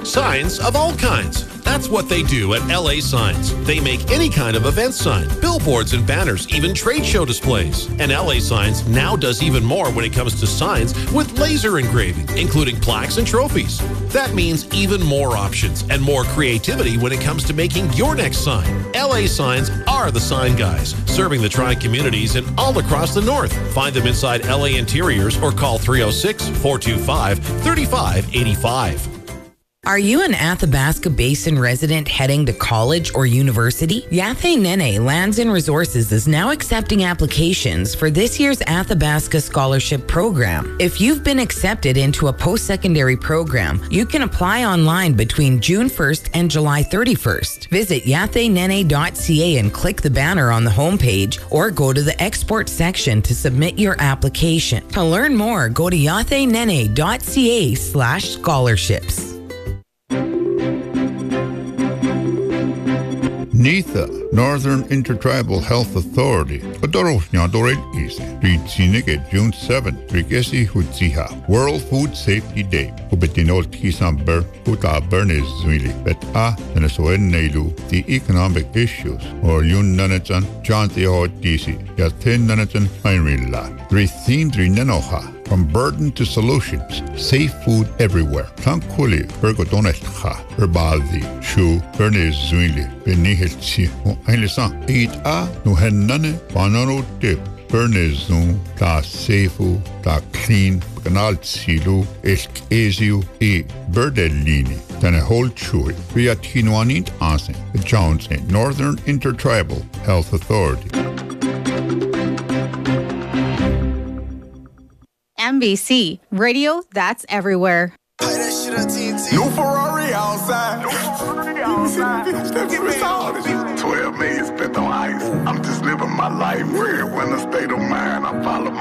Signs of all kinds. That's what they do at LA Signs. They make any kind of event sign, billboards and banners, even trade show displays. And LA Signs now does even more when it comes to signs with laser engraving, including plaques and trophies. That means even more options and more creativity when it comes to making your next sign. LA Signs are the sign guys, serving the tri-communities and all across the north. Find them inside LA Interiors or call 306-425-3585. Are you an Athabasca Basin resident heading to college or university? Yatheh Nene Lands and Resources is now accepting applications for this year's Athabasca Scholarship Program. If you've been accepted into a post-secondary program, you can apply online between June 1st and July 31st. Visit yathehnene.ca and click the banner on the homepage or go to the export section to submit your application. To learn more, go to yathehnene.ca/scholarships. NITHA, Northern Intertribal Health Authority, Adorosnyadorel is Ritsinike June 7th, Rikesi Hutsiha, World Food Safety Day, Ubetinol Tisamber, Huta Bernes Zwili, Bet A, Venezuelan Nailu, the economic issues, or Yun Nanachan, John Theo Disi, Yatin Nanachan, Heinrilla, Rithin Drinenoha. From burden to solutions, safe food everywhere. Tankuli, Bergodonetcha, Herbadi, Shu, Bernes Zwili, Benihilchi, Eilisan, Eat A, Nuhenane, Banano Dip, Bernes Zoom, Ta Sefu, Ta Clean, Canal Silu, Elk Eziu, E, Berdelini, Tane Hol Chui, Riatinuanit Asen, the Jones, Northern Intertribal Health Authority. NBC, radio that's everywhere. New Ferrari outside. 12 million spent on ice. I'm just living my life. Real when the state of mind.